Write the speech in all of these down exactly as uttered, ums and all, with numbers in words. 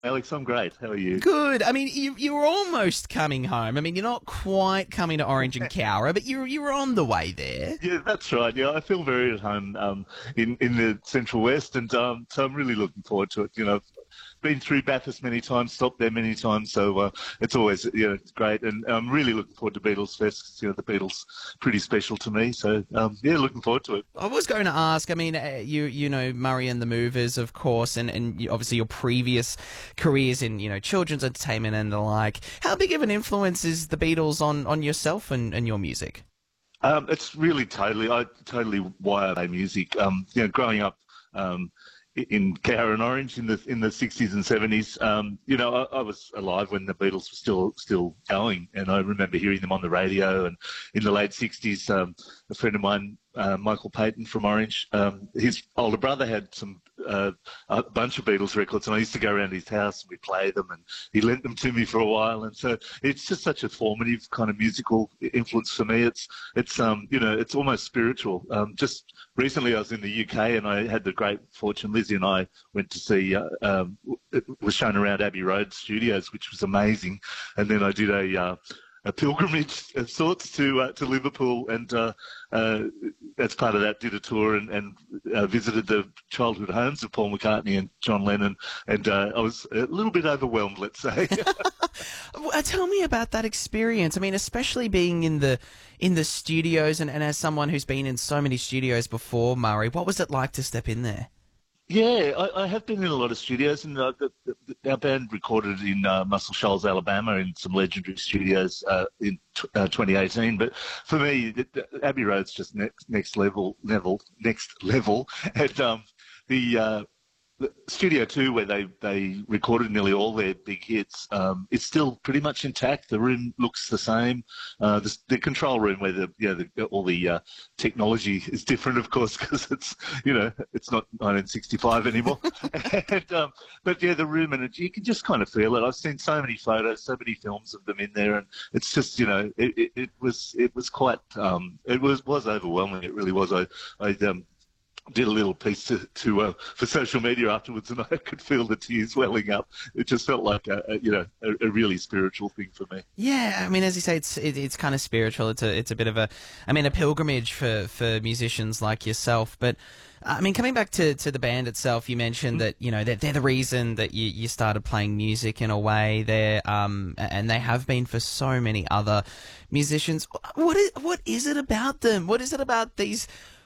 Alex, I'm great. How are you? Good. I mean, you you were almost coming home. I mean, you're not quite coming to Orange and Cowra, but you you were on the way there. Yeah, that's right. Yeah, I feel very at home um, in in the Central West, and um, so I'm really looking forward to it. You know, been through Bathurst many times, stopped there many times, so uh, it's always you know it's great, and I'm really looking forward to Beatles Fest 'cause, you know the Beatles pretty special to me. So um, yeah, looking forward to it. I was going to ask. I mean, uh, you you know Murray and the Movers, of course, and and you- obviously your previous careers in you know children's entertainment and the like. How big of an influence is the Beatles on on yourself and, and your music? Um, it's really totally, I totally why I play music. Um, you know, growing up um, i- in Cowra and Orange in the in the sixties and seventies, um, you know, I, I was alive when the Beatles were still still going, and I remember hearing them on the radio. And in the late sixties, um, a friend of mine, uh, Michael Payton from Orange, um, his older brother had some uh, a bunch of Beatles records, and I used to go around his house and we play them, and he lent them to me for a while. And so it's just such a formative kind of musical influence for me. It's it's um you know it's almost spiritual. Um, just recently I was in the U K and I had the great fortune. Lizzie and I went to see. Uh, um, it was shown around Abbey Road Studios, which was amazing. And then I did a uh, a pilgrimage of sorts to uh, to Liverpool, and uh, uh, as part of that, did a tour and, and uh, visited the childhood homes of Paul McCartney and John Lennon, and uh, I was a little bit overwhelmed, let's say. Uh, Tell me about that experience. I mean, especially being in the in the studios, and, and as someone who's been in so many studios before, Murray, what was it like to step in there? Yeah, I, I have been in a lot of studios, and uh, the, the, our band recorded in uh, Muscle Shoals, Alabama, in some legendary studios uh, in t- uh, twenty eighteen. But for me, the, the Abbey Road's just next next level, level next level, and um, the uh, the Studio Two, where they, they recorded nearly all their big hits, um, it's still pretty much intact. The room looks the same. Uh, the, the control room, where the you know the, all the uh, technology is different, of course, because it's you know it's not nineteen sixty-five anymore. and, um, but yeah, the room, and it, you can just kind of feel it. I've seen so many photos, so many films of them in there, and it's just you know it, it, it was it was quite um, it was was overwhelming. It really was. I I um, did a little piece to, to uh, for social media afterwards, and I could feel the tears welling up. It just felt like a, a you know a, a really spiritual thing for me. Yeah, I mean, as you say, it's it, it's kind of spiritual. It's a it's a bit of a, I mean, a pilgrimage for, for musicians like yourself. But I mean, coming back to, to the band itself, you mentioned that you know that they're the reason that you, you started playing music in a way. They're um and they have been for so many other musicians. What is what is it about them? What is it about these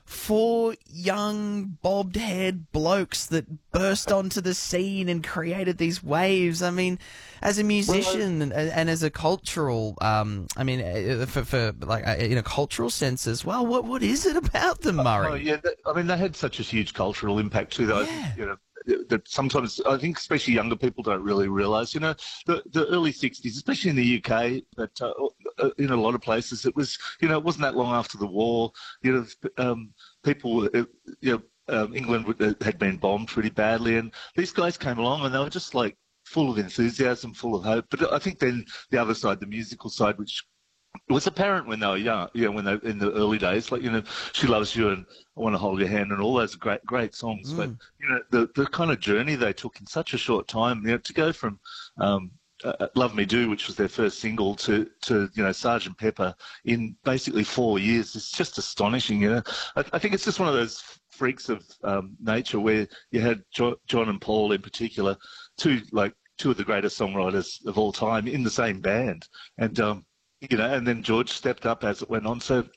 four young bobbed haired blokes that burst onto the scene and created these waves? I mean, as a musician and, and as a cultural, um, I mean, uh, for, for like uh, in a cultural sense as well, what what is it about them, Murray? Oh yeah, that, I mean they had such a huge cultural impact too. That I Yeah. think, you know that sometimes I think especially younger people don't really realise. You know, the the early sixties, especially in the U K, but uh, uh, in a lot of places, it was you know it wasn't that long after the war. You know, um, people, uh, you know, um, England would- uh, had been bombed pretty badly, and these guys came along and they were just like full of enthusiasm, full of hope. But I think then the other side, the musical side, which it was apparent when they were young, you know, when they in the early days, like you know, "She Loves You" and "I Want to Hold Your Hand" and all those great, great songs. But you know, the the kind of journey they took in such a short time, you know, to go from um, uh, "Love Me Do," which was their first single, to to you know, "Sergeant Pepper" in basically four years, it's just astonishing. You know, I, I think it's just one of those freaks of um, nature where you had jo- John and Paul in particular, two like two of the greatest songwriters of all time in the same band, and um, you know, and then George stepped up as it went on. So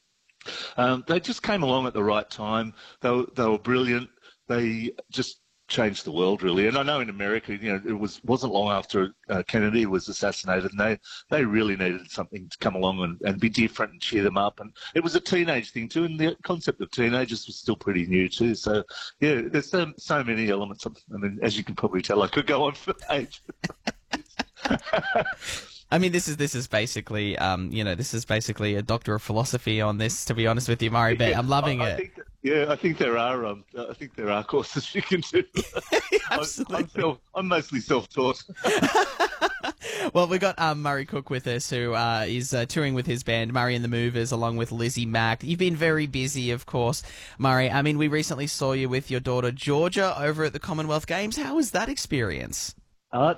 um, they just came along at the right time. They were, they were brilliant. They just changed the world, really. And I know in America, you know, it was wasn't long after uh, Kennedy was assassinated, and they, they really needed something to come along and, and be different and cheer them up. And it was a teenage thing too, and the concept of teenagers was still pretty new too. So yeah, there's so, so many elements. Of, I mean, as you can probably tell, I could go on for ages. I mean, this is this is basically, um, you know, this is basically a doctor of philosophy on this. To be honest with you, Murray, but I'm loving I, I it. think that, yeah, I think there are. Um, I think there are courses you can do. Absolutely. I'm, I'm, self, I'm mostly self-taught. Well, we've got um, Murray Cook with us, who uh, is uh, touring with his band, Murray and the Movers, along with Lizzie Mack. You've been very busy, of course, Murray. I mean, we recently saw you with your daughter, Georgia, over at the Commonwealth Games. How was that experience? Uh,